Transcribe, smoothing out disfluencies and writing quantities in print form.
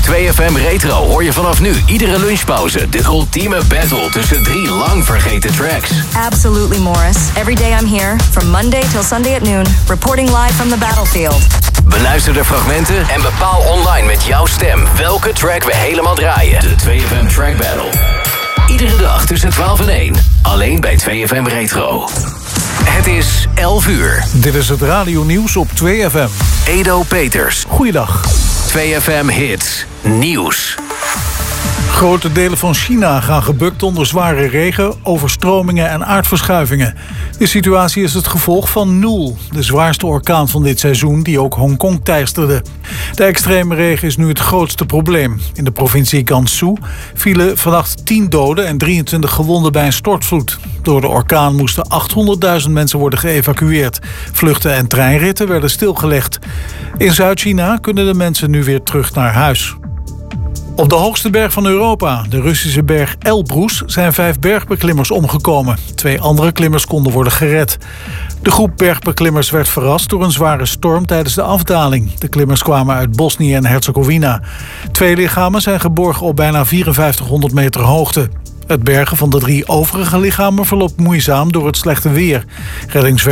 2FM Retro hoor je vanaf nu iedere lunchpauze de ultieme battle tussen 3 lang vergeten tracks. Absolutely, Morris. Every day I'm here, from Monday till Sunday at noon, reporting live from the battlefield. Beluister de fragmenten en bepaal online met jouw stem welke track we helemaal draaien. De 2FM Track Battle. Iedere dag tussen 12 en 1. Alleen bij 2FM Retro. Het is 11 uur. Dit is het radionieuws op 2FM. Edo Peters. Goeiedag. 2FM Hits. Nieuws. Grote delen van China gaan gebukt onder zware regen, overstromingen en aardverschuivingen. De situatie is het gevolg van Nul, de zwaarste orkaan van dit seizoen die ook Hongkong teisterde. De extreme regen is nu het grootste probleem. In de provincie Gansu vielen vannacht 10 doden en 23 gewonden bij een stortvloed. Door de orkaan moesten 800.000 mensen worden geëvacueerd. Vluchten en treinritten werden stilgelegd. In Zuid-China kunnen de mensen nu weer terug naar huis. Op de hoogste berg van Europa, de Russische berg Elbrus, zijn 5 bergbeklimmers omgekomen. 2 andere klimmers konden worden gered. De groep bergbeklimmers werd verrast door een zware storm tijdens de afdaling. De klimmers kwamen uit Bosnië en Herzegovina. 2 lichamen zijn geborgen op bijna 5400 meter hoogte. Het bergen van de 3 overige lichamen verloopt moeizaam door het slechte weer.